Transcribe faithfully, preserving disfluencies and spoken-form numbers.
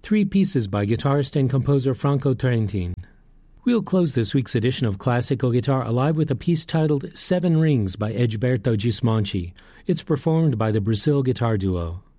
three pieces by guitarist and composer Franco Trentin. We'll close this week's edition of Classical Guitar Alive with a piece titled Seven Rings by Egberto Gismonti. It's performed by the Brazil Guitar Duo.